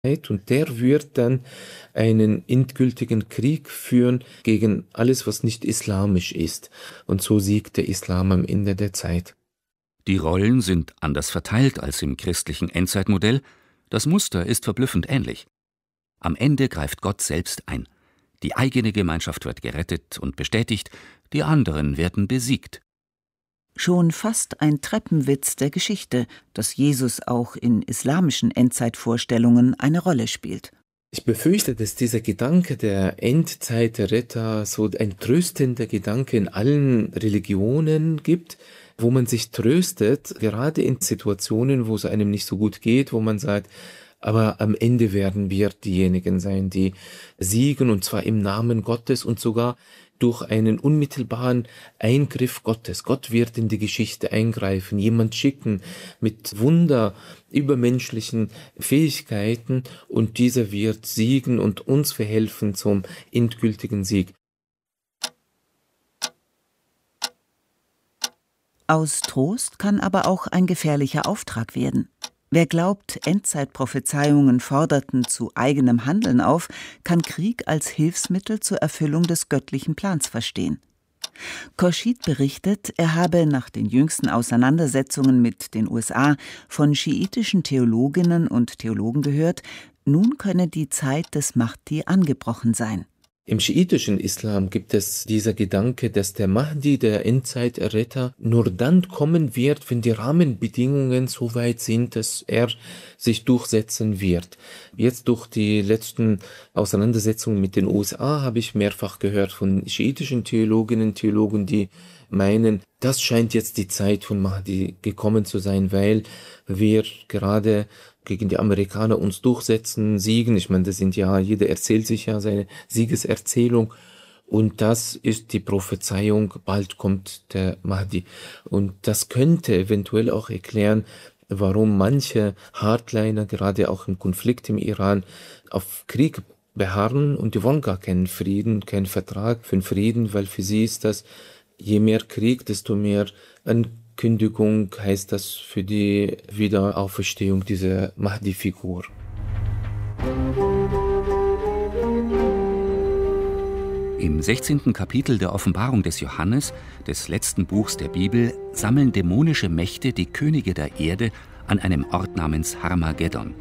Und der wird dann einen endgültigen Krieg führen gegen alles, was nicht islamisch ist. Und so siegt der Islam am Ende der Zeit. Die Rollen sind anders verteilt als im christlichen Endzeitmodell. Das Muster ist verblüffend ähnlich. Am Ende greift Gott selbst ein. Die eigene Gemeinschaft wird gerettet und bestätigt, die anderen werden besiegt. Schon fast ein Treppenwitz der Geschichte, dass Jesus auch in islamischen Endzeitvorstellungen eine Rolle spielt. Ich befürchte, dass dieser Gedanke der Endzeitretter so ein tröstender Gedanke in allen Religionen gibt, wo man sich tröstet, gerade in Situationen, wo es einem nicht so gut geht, wo man sagt, aber am Ende werden wir diejenigen sein, die siegen, und zwar im Namen Gottes und sogar durch einen unmittelbaren Eingriff Gottes. Gott wird in die Geschichte eingreifen, jemand schicken mit übermenschlichen Fähigkeiten, und dieser wird siegen und uns verhelfen zum endgültigen Sieg. Aus Trost kann aber auch ein gefährlicher Auftrag werden. Wer glaubt, Endzeitprophezeiungen forderten zu eigenem Handeln auf, kann Krieg als Hilfsmittel zur Erfüllung des göttlichen Plans verstehen. Khurshid berichtet, er habe nach den jüngsten Auseinandersetzungen mit den USA von schiitischen Theologinnen und Theologen gehört, nun könne die Zeit des Mahdi angebrochen sein. Im schiitischen Islam gibt es dieser Gedanke, dass der Mahdi, der Endzeitretter, nur dann kommen wird, wenn die Rahmenbedingungen so weit sind, dass er sich durchsetzen wird. Jetzt durch die letzten Auseinandersetzungen mit den USA habe ich mehrfach gehört von schiitischen Theologinnen und Theologen, die meinen, das scheint jetzt die Zeit von Mahdi gekommen zu sein, weil wir gerade gegen die Amerikaner uns durchsetzen, siegen. Ich meine, jeder erzählt sich ja seine Siegeserzählung. Und das ist die Prophezeiung, bald kommt der Mahdi. Und das könnte eventuell auch erklären, warum manche Hardliner, gerade auch im Konflikt im Iran, auf Krieg beharren, und die wollen gar keinen Frieden, keinen Vertrag für den Frieden, weil für sie ist das, je mehr Krieg, desto mehr Ankündigung heißt das für die Wiederauferstehung dieser Mahdi-Figur. Im 16. Kapitel der Offenbarung des Johannes, des letzten Buchs der Bibel, sammeln dämonische Mächte die Könige der Erde an einem Ort namens Harmageddon.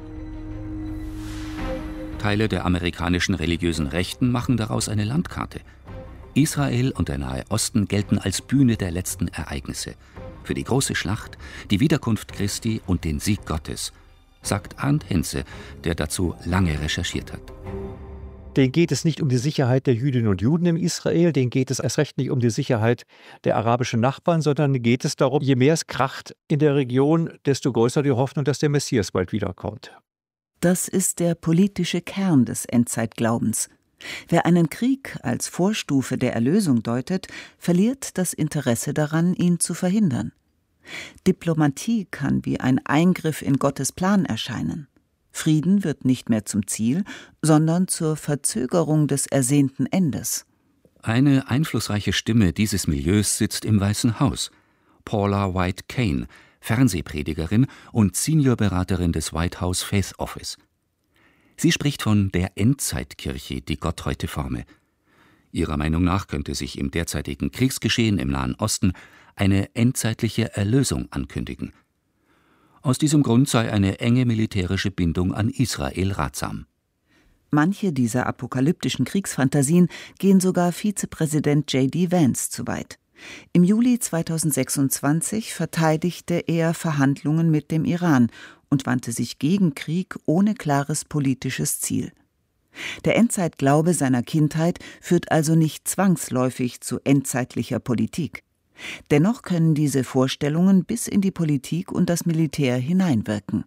Teile der amerikanischen religiösen Rechten machen daraus eine Landkarte. Israel und der Nahe Osten gelten als Bühne der letzten Ereignisse. Für die große Schlacht, die Wiederkunft Christi und den Sieg Gottes, sagt Arndt Henze, der dazu lange recherchiert hat. Denen geht es nicht um die Sicherheit der Jüdinnen und Juden in Israel, denen geht es erst recht nicht um die Sicherheit der arabischen Nachbarn, sondern geht es darum, je mehr es kracht in der Region, desto größer die Hoffnung, dass der Messias bald wiederkommt. Das ist der politische Kern des Endzeitglaubens. Wer einen Krieg als Vorstufe der Erlösung deutet, verliert das Interesse daran, ihn zu verhindern. Diplomatie kann wie ein Eingriff in Gottes Plan erscheinen. Frieden wird nicht mehr zum Ziel, sondern zur Verzögerung des ersehnten Endes. Eine einflussreiche Stimme dieses Milieus sitzt im Weißen Haus. Paula White Cain, Fernsehpredigerin und Seniorberaterin des White House Faith Office. Sie spricht von der Endzeitkirche, die Gott heute forme. Ihrer Meinung nach könnte sich im derzeitigen Kriegsgeschehen im Nahen Osten eine endzeitliche Erlösung ankündigen. Aus diesem Grund sei eine enge militärische Bindung an Israel ratsam. Manche dieser apokalyptischen Kriegsfantasien gehen sogar Vizepräsident J.D. Vance zu weit. Im Juli 2026 verteidigte er Verhandlungen mit dem Iran und wandte sich gegen Krieg ohne klares politisches Ziel. Der Endzeitglaube seiner Kindheit führt also nicht zwangsläufig zu endzeitlicher Politik. Dennoch können diese Vorstellungen bis in die Politik und das Militär hineinwirken.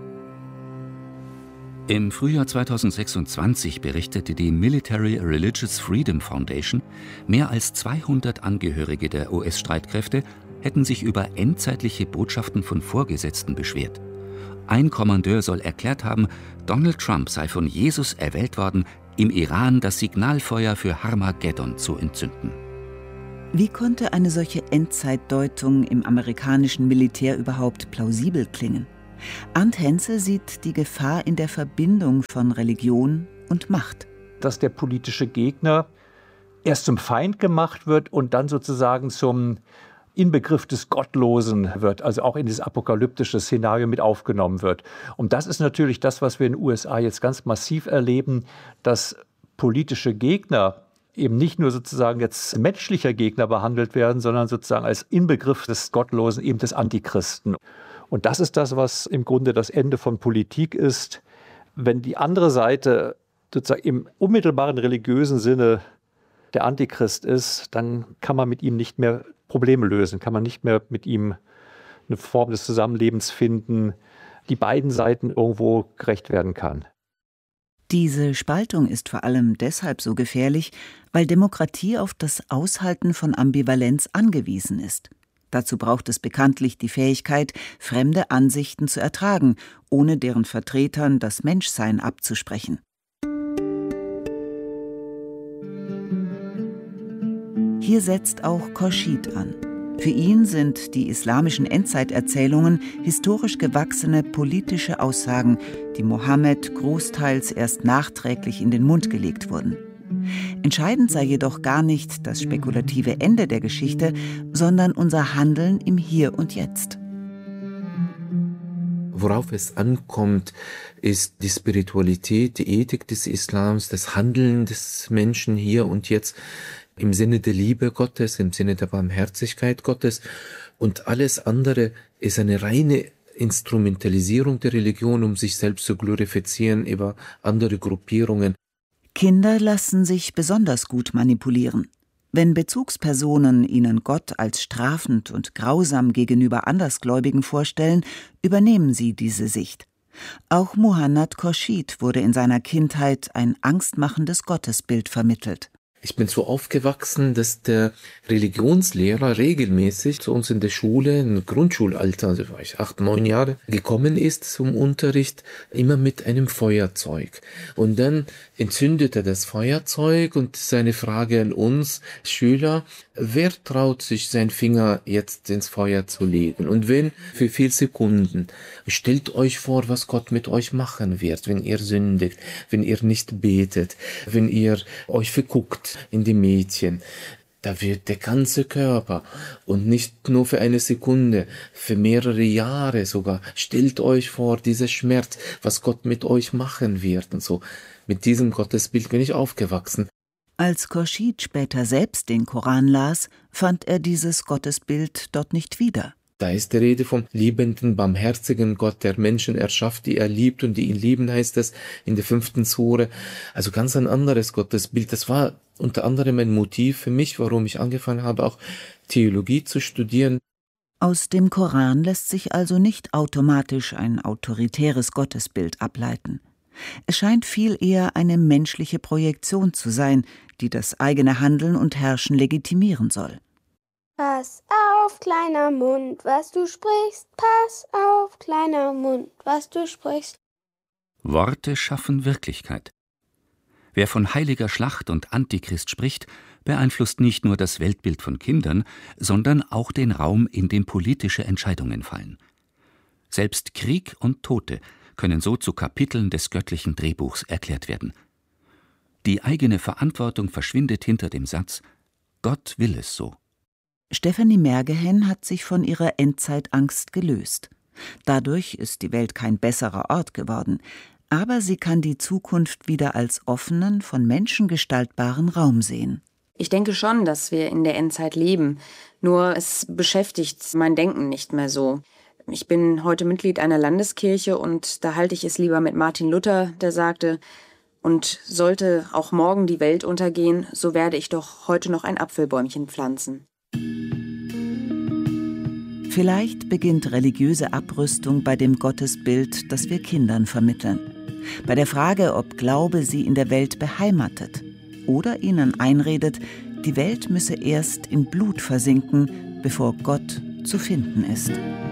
Im Frühjahr 2026 berichtete die Military Religious Freedom Foundation, mehr als 200 Angehörige der US-Streitkräfte hätten sich über endzeitliche Botschaften von Vorgesetzten beschwert. Ein Kommandeur soll erklärt haben, Donald Trump sei von Jesus erwählt worden, im Iran das Signalfeuer für Harmageddon zu entzünden. Wie konnte eine solche Endzeitdeutung im amerikanischen Militär überhaupt plausibel klingen? Arndt Henze sieht die Gefahr in der Verbindung von Religion und Macht. Dass der politische Gegner erst zum Feind gemacht wird und dann sozusagen zum Inbegriff des Gottlosen wird, also auch in dieses apokalyptische Szenario mit aufgenommen wird. Und das ist natürlich das, was wir in den USA jetzt ganz massiv erleben, dass politische Gegner eben nicht nur sozusagen jetzt menschlicher Gegner behandelt werden, sondern sozusagen als Inbegriff des Gottlosen, eben des Antichristen. Und das ist das, was im Grunde das Ende von Politik ist. Wenn die andere Seite sozusagen im unmittelbaren religiösen Sinne der Antichrist ist, dann kann man mit ihm nicht mehr Probleme lösen, kann man nicht mehr mit ihm eine Form des Zusammenlebens finden, die beiden Seiten irgendwo gerecht werden kann. Diese Spaltung ist vor allem deshalb so gefährlich, weil Demokratie auf das Aushalten von Ambivalenz angewiesen ist. Dazu braucht es bekanntlich die Fähigkeit, fremde Ansichten zu ertragen, ohne deren Vertretern das Menschsein abzusprechen. Hier setzt auch Khorshid an. Für ihn sind die islamischen Endzeiterzählungen historisch gewachsene politische Aussagen, die Mohammed großteils erst nachträglich in den Mund gelegt wurden. Entscheidend sei jedoch gar nicht das spekulative Ende der Geschichte, sondern unser Handeln im Hier und Jetzt. Worauf es ankommt, ist die Spiritualität, die Ethik des Islams, das Handeln des Menschen hier und jetzt im Sinne der Liebe Gottes, im Sinne der Barmherzigkeit Gottes. Und alles andere ist eine reine Instrumentalisierung der Religion, um sich selbst zu glorifizieren über andere Gruppierungen. Kinder lassen sich besonders gut manipulieren. Wenn Bezugspersonen ihnen Gott als strafend und grausam gegenüber Andersgläubigen vorstellen, übernehmen sie diese Sicht. Auch Muhannad Khorshid wurde in seiner Kindheit ein angstmachendes Gottesbild vermittelt. Ich bin so aufgewachsen, dass der Religionslehrer regelmäßig zu uns in der Schule, im Grundschulalter, also war ich 8, 9 Jahre, gekommen ist zum Unterricht, immer mit einem Feuerzeug. Und dann entzündet er das Feuerzeug und seine Frage an uns Schüler: Wer traut sich, seinen Finger jetzt ins Feuer zu legen? Und wenn, für 4 Sekunden. Stellt euch vor, was Gott mit euch machen wird, wenn ihr sündigt, wenn ihr nicht betet, wenn ihr euch verguckt in die Mädchen. Da wird der ganze Körper, und nicht nur für eine Sekunde, für mehrere Jahre sogar. Stellt euch vor, dieser Schmerz, was Gott mit euch machen wird und so. Mit diesem Gottesbild bin ich aufgewachsen. Als Khorshid später selbst den Koran las, fand er dieses Gottesbild dort nicht wieder. Da ist die Rede vom liebenden, barmherzigen Gott, der Menschen erschafft, die er liebt und die ihn lieben, heißt es in der 5. Sure. Also ganz ein anderes Gottesbild. Das war unter anderem ein Motiv für mich, warum ich angefangen habe, auch Theologie zu studieren. Aus dem Koran lässt sich also nicht automatisch ein autoritäres Gottesbild ableiten. Es scheint viel eher eine menschliche Projektion zu sein, die das eigene Handeln und Herrschen legitimieren soll. Pass auf, kleiner Mund, was du sprichst. Pass auf, kleiner Mund, was du sprichst. Worte schaffen Wirklichkeit. Wer von heiliger Schlacht und Antichrist spricht, beeinflusst nicht nur das Weltbild von Kindern, sondern auch den Raum, in dem politische Entscheidungen fallen. Selbst Krieg und Tote können so zu Kapiteln des göttlichen Drehbuchs erklärt werden. Die eigene Verantwortung verschwindet hinter dem Satz: Gott will es so. Stefanie Mergehen hat sich von ihrer Endzeitangst gelöst. Dadurch ist die Welt kein besserer Ort geworden, aber sie kann die Zukunft wieder als offenen, von Menschen gestaltbaren Raum sehen. Ich denke schon, dass wir in der Endzeit leben, nur es beschäftigt mein Denken nicht mehr so. Ich bin heute Mitglied einer Landeskirche und da halte ich es lieber mit Martin Luther, der sagte: Und sollte auch morgen die Welt untergehen, so werde ich doch heute noch ein Apfelbäumchen pflanzen. Vielleicht beginnt religiöse Abrüstung bei dem Gottesbild, das wir Kindern vermitteln. Bei der Frage, ob Glaube sie in der Welt beheimatet oder ihnen einredet, die Welt müsse erst in Blut versinken, bevor Gott zu finden ist.